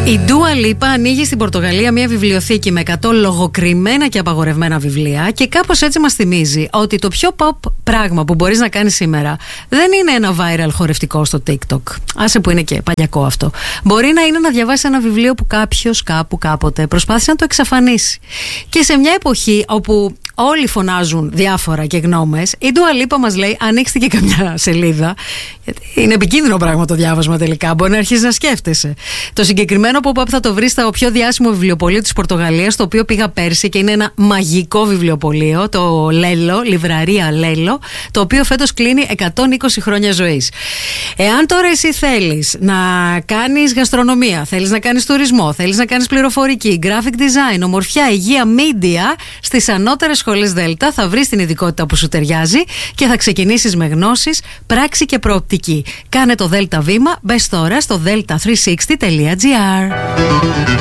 Η Dua Lipa ανοίγει στην Πορτογαλία μια βιβλιοθήκη με 100 λογοκριμμένα και απαγορευμένα βιβλία και κάπως έτσι μας θυμίζει ότι το πιο pop πράγμα που μπορείς να κάνεις σήμερα δεν είναι ένα viral χορευτικό στο TikTok. Άσε που είναι και παλιακό αυτό. Μπορεί να είναι να διαβάσεις ένα βιβλίο που κάποιος κάπου κάποτε προσπάθησε να το εξαφανίσει. Και σε μια εποχή όπου όλοι φωνάζουν διάφορα και γνώμες, η Dua Lipa μας λέει ανοίξτε και καμιά σελίδα. Γιατί είναι επικίνδυνο πράγμα το διάβασμα τελικά. Μπορεί να αρχίσει να σκέφτεσαι. Το συγκεκριμένο pop-up θα το βρει στο πιο διάσημο βιβλιοπωλείο της Πορτογαλίας, το οποίο πήγα πέρσι και είναι ένα μαγικό βιβλιοπωλείο, το Lelo, Λιβραρία Lelo, το οποίο φέτος κλείνει 120 χρόνια ζωής. Εάν τώρα εσύ θέλεις να κάνεις γαστρονομία, θέλεις να κάνεις τουρισμό, θέλεις να κάνεις πληροφορική, graphic design, ομορφιά, υγεία, media, στις ανώτερες σχολές Δέλτα θα βρεις την ειδικότητα που σου ταιριάζει και θα ξεκινήσεις με γνώσεις, πράξη και προοπτική. Κάνε το Δέλτα βήμα, μπες τώρα στο delta360.gr.